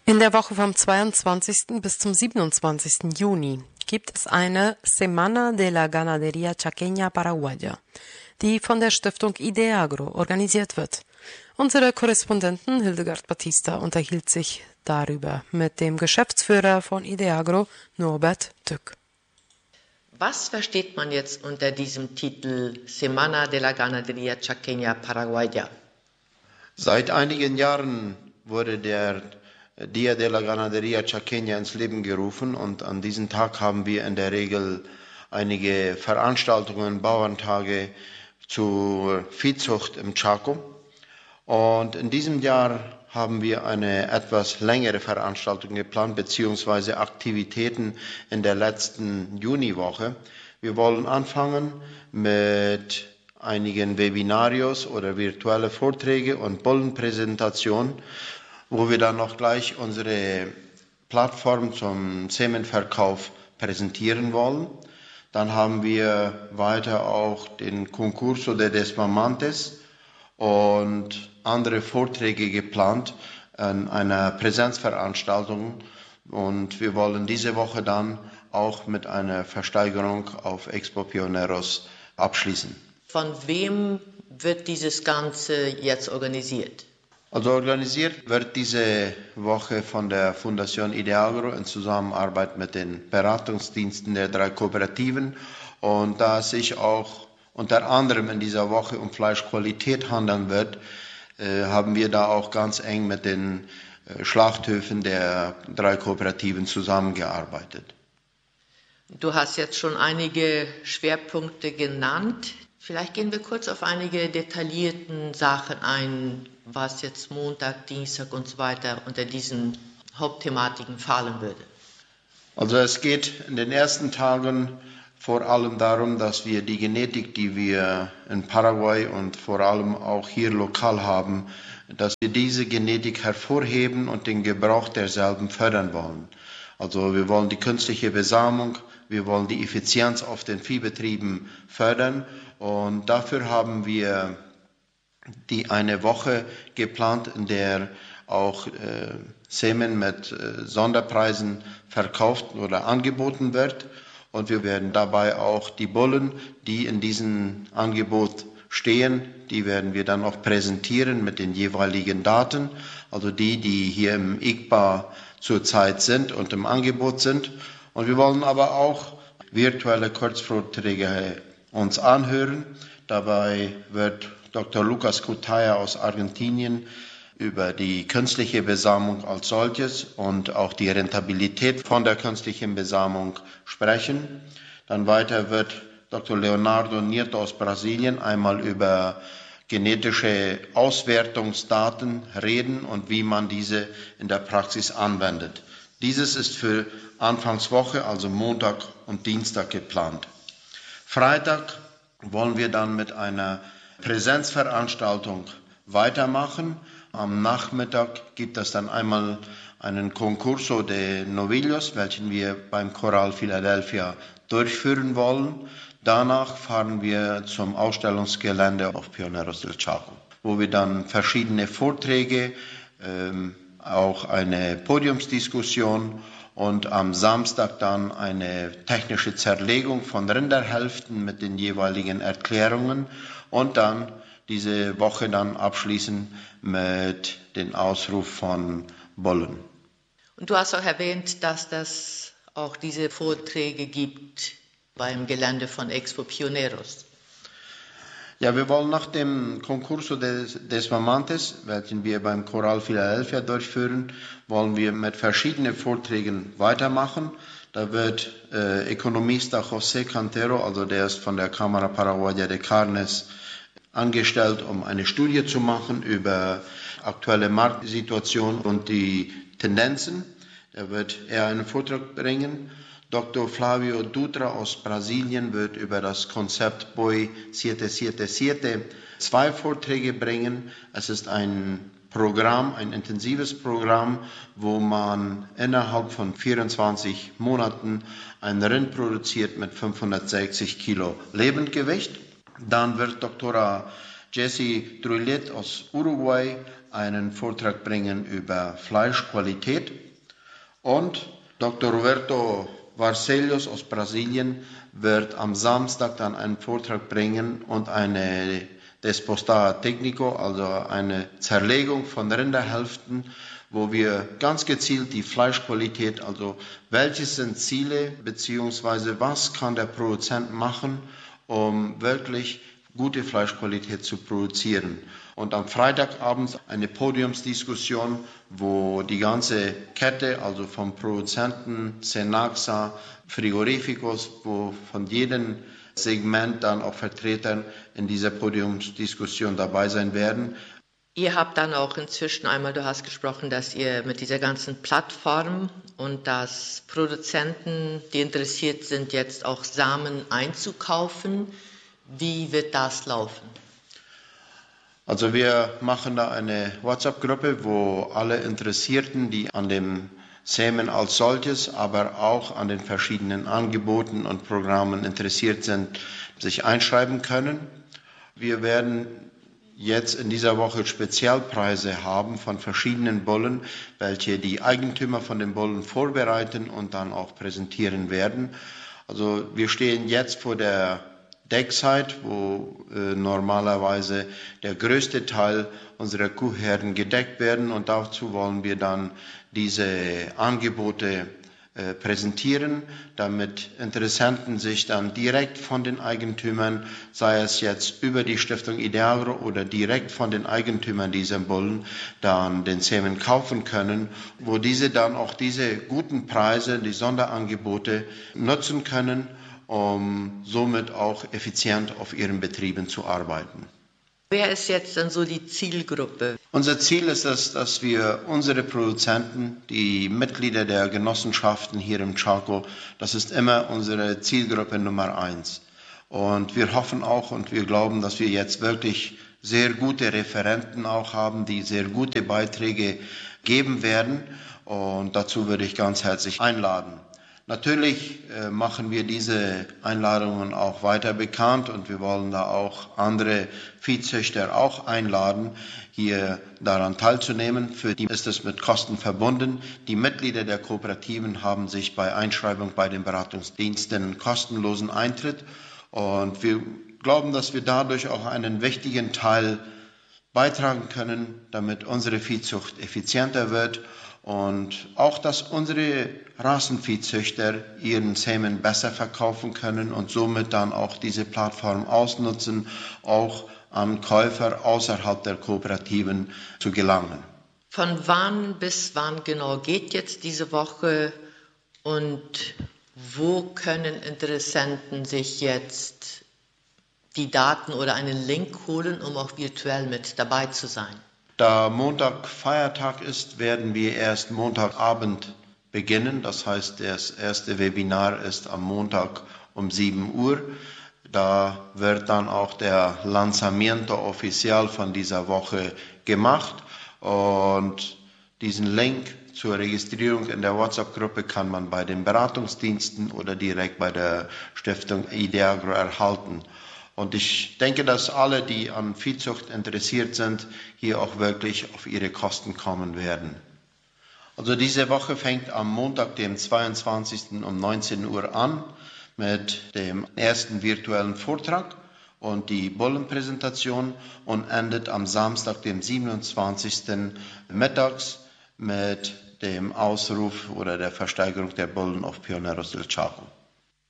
In der Woche vom 22. bis zum 27. Juni gibt es eine Semana de la Ganadería Chaqueña Paraguaya, die von der Stiftung Ideagro organisiert wird. Unsere Korrespondentin Hildegard Batista unterhielt sich darüber mit dem Geschäftsführer von Ideagro, Norbert Tück. Was versteht man jetzt unter diesem Titel Semana de la Ganadería Chaqueña Paraguaya? Seit einigen Jahren wurde der Dia de la Ganadería Chaqueña ins Leben gerufen und an diesem Tag haben wir in der Regel einige Veranstaltungen, Bauerntage zur Viehzucht im Chaco. Und in diesem Jahr haben wir eine etwas längere Veranstaltung geplant, beziehungsweise Aktivitäten in der letzten Juniwoche. Wir wollen anfangen mit einigen Webinarios oder virtuelle Vorträge und Bullenpräsentationen, wo wir dann noch gleich unsere Plattform zum Semenverkauf präsentieren wollen. Dann haben wir weiter auch den Concurso de Desmamantes und andere Vorträge geplant an einer Präsenzveranstaltung. Und wir wollen diese Woche dann auch mit einer Versteigerung auf Expo Pioneros abschließen. Von wem wird dieses Ganze jetzt organisiert? Also organisiert wird diese Woche von der Fundación Ideagro in Zusammenarbeit mit den Beratungsdiensten der 3 Kooperativen. Und da es sich auch unter anderem in dieser Woche um Fleischqualität handeln wird, haben wir da auch ganz eng mit den Schlachthöfen der 3 Kooperativen zusammengearbeitet. Du hast jetzt schon einige Schwerpunkte genannt. Vielleicht gehen wir kurz auf einige detaillierten Sachen ein, was jetzt Montag, Dienstag und so weiter unter diesen Hauptthematiken fallen würde. Also es geht in den ersten Tagen vor allem darum, dass wir die Genetik, die wir in Paraguay und vor allem auch hier lokal haben, dass wir diese Genetik hervorheben und den Gebrauch derselben fördern wollen. Also wir wollen die künstliche Besamung, wir wollen die Effizienz auf den Viehbetrieben fördern und dafür haben wir eine Woche geplant, in der auch Semen mit Sonderpreisen verkauft oder angeboten wird. Und wir werden dabei auch die Bullen, die in diesem Angebot stehen, die werden wir dann auch präsentieren mit den jeweiligen Daten. Also die hier im IGPA zurzeit sind und im Angebot sind. Und wir wollen aber auch virtuelle Kurzvorträge uns anhören. Dabei wird Dr. Lucas Cutaya aus Argentinien über die künstliche Besamung als solches und auch die Rentabilität von der künstlichen Besamung sprechen. Dann weiter wird Dr. Leonardo Nieto aus Brasilien einmal über genetische Auswertungsdaten reden und wie man diese in der Praxis anwendet. Dieses ist für Anfangswoche, also Montag und Dienstag geplant. Freitag wollen wir dann mit einer Präsenzveranstaltung weitermachen. Am Nachmittag gibt es dann einmal einen Concurso de Novillos, welchen wir beim Corral Philadelphia durchführen wollen. Danach fahren wir zum Ausstellungsgelände auf Pioneros del Chaco, wo wir dann verschiedene Vorträge, auch eine Podiumsdiskussion und am Samstag dann eine technische Zerlegung von Rinderhälften mit den jeweiligen Erklärungen und dann diese Woche dann abschließen mit dem Ausruf von Bullen. Und du hast auch erwähnt, dass es auch diese Vorträge gibt beim Gelände von Expo Pioneros. Ja, wir wollen nach dem Concurso des Mamantes, welchen wir beim Corral Philadelphia durchführen, wollen wir mit verschiedenen Vorträgen weitermachen. Da wird Economista José Cantero, also der ist von der Cámara Paraguaya de Carnes, angestellt, um eine Studie zu machen über aktuelle Marktsituation und die Tendenzen. Da wird er einen Vortrag bringen. Dr. Flavio Dutra aus Brasilien wird über das Konzept BOI 777 2 Vorträge bringen. Es ist ein Programm, ein intensives Programm, wo man innerhalb von 24 Monaten ein Rind produziert mit 560 Kilo Lebendgewicht. Dann wird Dr. Jesse Trullet aus Uruguay einen Vortrag bringen über Fleischqualität und Dr. Roberto Varcellos aus Brasilien wird am Samstag dann einen Vortrag bringen und eine Despostada Técnico, also eine Zerlegung von Rinderhälften, wo wir ganz gezielt die Fleischqualität, also welche sind Ziele, beziehungsweise was kann der Produzent machen, um wirklich gute Fleischqualität zu produzieren. Und am Freitagabend eine Podiumsdiskussion, wo die ganze Kette, also vom Produzenten, Cenaxa, Frigorificos, wo von jedem Segment dann auch Vertreter in dieser Podiumsdiskussion dabei sein werden. Ihr habt dann auch inzwischen einmal, du hast gesprochen, dass ihr mit dieser ganzen Plattform und dass Produzenten, die interessiert sind, jetzt auch Samen einzukaufen. Wie wird das laufen? Also wir machen da eine WhatsApp-Gruppe, wo alle Interessierten, die an dem Samen als solches, aber auch an den verschiedenen Angeboten und Programmen interessiert sind, sich einschreiben können. Wir werden jetzt in dieser Woche Spezialpreise haben von verschiedenen Bullen, welche die Eigentümer von den Bullen vorbereiten und dann auch präsentieren werden. Also wir stehen jetzt vor der Deckzeit, wo normalerweise der größte Teil unserer Kuhherden gedeckt werden und dazu wollen wir dann diese Angebote präsentieren, damit Interessenten sich dann direkt von den Eigentümern, sei es jetzt über die Stiftung Ideagro oder direkt von den Eigentümern dieser Bullen, dann den Samen kaufen können, wo diese dann auch diese guten Preise, die Sonderangebote nutzen können, um somit auch effizient auf ihren Betrieben zu arbeiten. Wer ist jetzt dann so die Zielgruppe? Unser Ziel ist es, dass wir unsere Produzenten, die Mitglieder der Genossenschaften hier im Chaco, das ist immer unsere Zielgruppe Nummer 1. Und wir hoffen auch und wir glauben, dass wir jetzt wirklich sehr gute Referenten auch haben, die sehr gute Beiträge geben werden. Und dazu würde ich ganz herzlich einladen. Natürlich machen wir diese Einladungen auch weiter bekannt und wir wollen da auch andere Viehzüchter auch einladen, hier daran teilzunehmen. Für die ist es mit Kosten verbunden. Die Mitglieder der Kooperativen haben sich bei Einschreibung bei den Beratungsdiensten einen kostenlosen Eintritt und wir glauben, dass wir dadurch auch einen wichtigen Teil beitragen können, damit unsere Viehzucht effizienter wird. Und auch, dass unsere Rassenviehzüchter ihren Samen besser verkaufen können und somit dann auch diese Plattform ausnutzen, auch an Käufer außerhalb der Kooperativen zu gelangen. Von wann bis wann genau geht jetzt diese Woche und wo können Interessenten sich jetzt die Daten oder einen Link holen, um auch virtuell mit dabei zu sein? Da Montag Feiertag ist, werden wir erst Montagabend beginnen. Das heißt, das erste Webinar ist am Montag um 7 Uhr. Da wird dann auch der Lanzamiento Oficial von dieser Woche gemacht. Und diesen Link zur Registrierung in der WhatsApp-Gruppe kann man bei den Beratungsdiensten oder direkt bei der Stiftung Ideagro erhalten. Und ich denke, dass alle, die an Viehzucht interessiert sind, hier auch wirklich auf ihre Kosten kommen werden. Also diese Woche fängt am Montag, dem 22. um 19 Uhr an mit dem ersten virtuellen Vortrag und die Bullenpräsentation und endet am Samstag, dem 27. mittags mit dem Ausruf oder der Versteigerung der Bullen auf Pioneros del Chaco.